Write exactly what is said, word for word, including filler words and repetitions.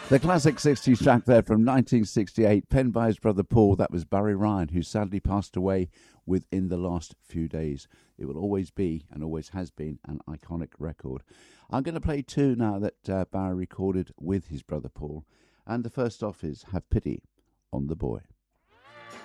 The classic sixties track there from nineteen sixty-eight, penned by his brother Paul. That was Barry Ryan, who sadly passed away within the last few days. It will always be, and always has been, an iconic record. I'm going to play two now that uh, Barry recorded with his brother Paul. And the first off is Have Pity on the Boy.